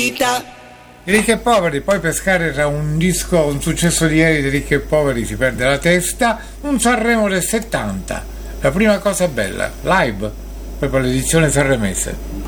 vita. I Ricchi e Poveri, poi Pescare era un disco, un successo di ieri dei Ricchi e Poveri, si perde la testa, un Sanremo del 70, la prima cosa bella, live, proprio l'edizione sanremese.